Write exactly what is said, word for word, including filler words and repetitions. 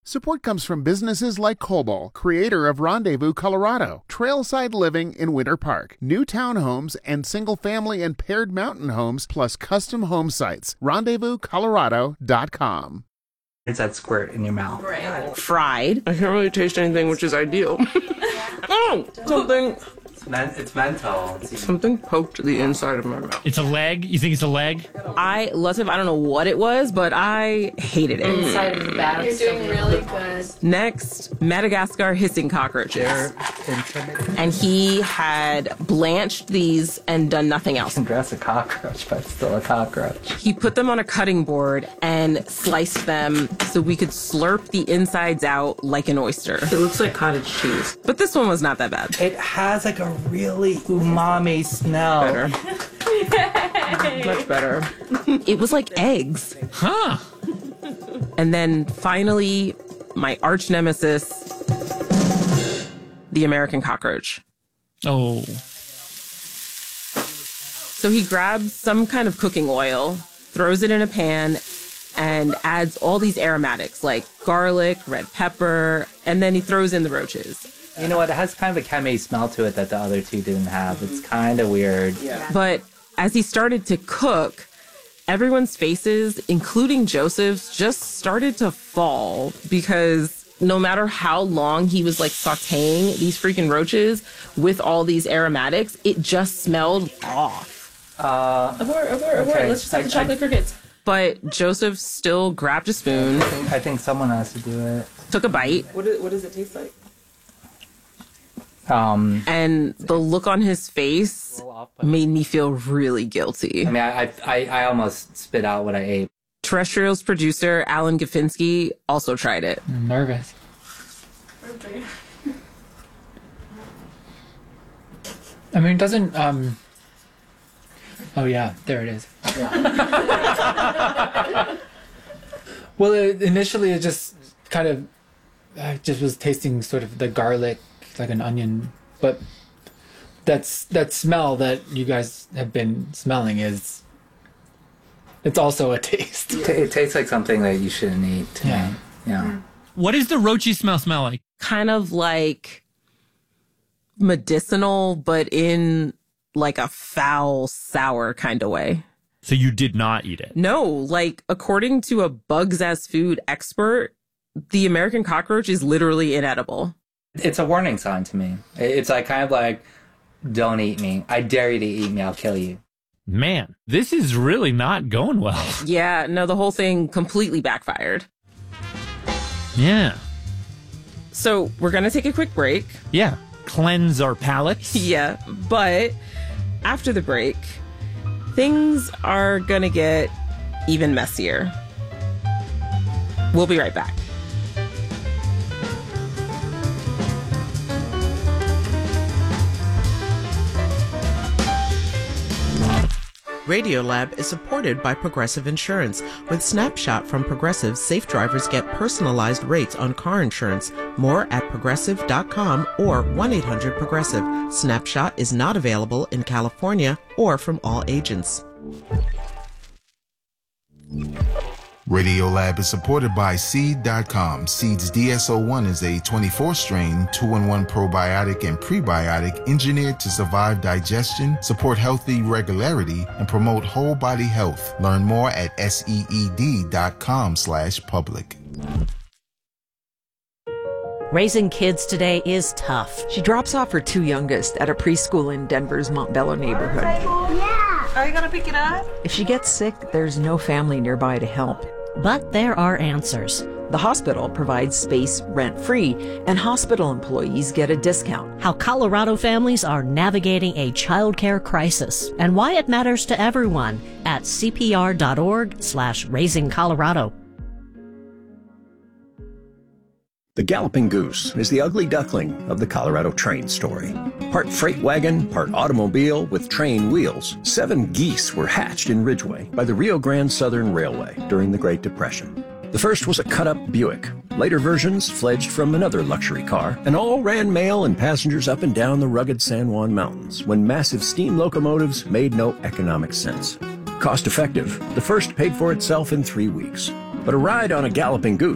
Support comes from businesses like Cobol, creator of Rendezvous, Colorado, Trailside Living in Winter Park, new townhomes and single-family and paired mountain homes, plus custom home sites. rendezvous colorado dot com. It's that squirt in your mouth. Right. Fried. I can't really taste anything, which is ideal. Oh, something. It's, men- it's mental. It's Something poked the inside of my mouth. It's a leg? You think it's a leg? I, Latif, I don't know what it was, but I hated it. Inside of the bag. You're doing really good. Next, Madagascar hissing cockroaches. And he had blanched these and done nothing else. Dress a cockroach, but it's still a cockroach. He put them on a cutting board and sliced them so we could slurp the insides out like an oyster. It looks like cottage cheese. But this one was not that bad. It has like a really umami smell. Better. Much better. It was like eggs. Huh. And then finally, my arch nemesis, the American cockroach. Oh. So he grabs some kind of cooking oil, throws it in a pan, and adds all these aromatics like garlic, red pepper, and then he throws in the roaches. You know what? It has kind of a chemi smell to it that the other two didn't have. It's kind of weird. Yeah. But as he started to cook, everyone's faces, including Joseph's, just started to fall because no matter how long he was like sauteing these freaking roaches with all these aromatics, it just smelled off. Uh, Abort, abort, abort. okay. Let's just have the I- chocolate I- crickets. But Joseph still grabbed a spoon, I think someone has to do it. took a bite, What, is, what does it taste like? Um, and the look on his face made me feel really guilty. I mean, I, I, I almost spit out what I ate. Terrestrial's producer, Alan Gafinsky, also tried it. I'm nervous. Okay. I mean, it doesn't, um... Oh, yeah, there it is. Well, it, initially it just kind of... I just was tasting sort of the garlic, like an onion, but that's that smell that you guys have been smelling is... It's also a taste. It, it tastes like something that you shouldn't eat to Yeah. me. Yeah. What does the roachy smell smell like? Kind of like medicinal, but in like a foul, sour kind of way. So you did not eat it? No, like according to a bugs as food expert, the American cockroach is literally inedible. It's a warning sign to me. It's like kind of like, don't eat me. I dare you to eat me. I'll kill you. Man, this is really not going well. Yeah, no, the whole thing completely backfired. Yeah. So we're going to take a quick break. Yeah. Cleanse our palates. Yeah, but after the break, things are going to get even messier. We'll be right back. Radiolab is supported by Progressive Insurance. With Snapshot from Progressive, safe drivers get personalized rates on car insurance. More at progressive dot com or one eight hundred progressive. Snapshot is not available in California or from all agents. Radiolab is supported by Seed dot com. Seed's D S O one is a twenty-four strain, two in one probiotic and prebiotic engineered to survive digestion, support healthy regularity, and promote whole body health. Learn more at seed dot com slash public. Raising kids today is tough. She drops off her two youngest at a preschool in Denver's Montbello neighborhood. Yeah. Are you going to pick it up? If she gets sick, there's no family nearby to help. But there are answers. The hospital provides space rent-free, and hospital employees get a discount. How Colorado families are navigating a childcare crisis and why it matters to everyone at C P R dot org slash raising Colorado. The Galloping Goose is the ugly duckling of the Colorado train story. Part freight wagon, part automobile with train wheels, seven geese were hatched in Ridgeway by the Rio Grande Southern Railway during the Great Depression. The first was a cut-up Buick. Later versions fledged from another luxury car, and all ran mail and passengers up and down the rugged San Juan Mountains when massive steam locomotives made no economic sense. Cost effective, the first paid for itself in three weeks. But a ride on a Galloping Goose